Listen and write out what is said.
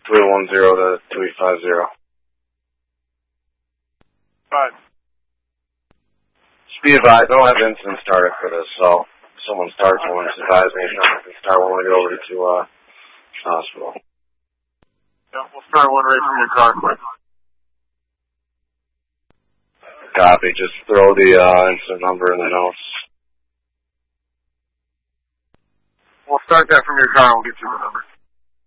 2810 to 2850. Right. Just be advised, I don't have incident started for this, so if someone starts one, just advise me. I can start when we get over to hospital. Yeah, we'll start one right from your car quick. Copy. Just throw the incident number in the notes. We'll start that from your car and we'll get you the number.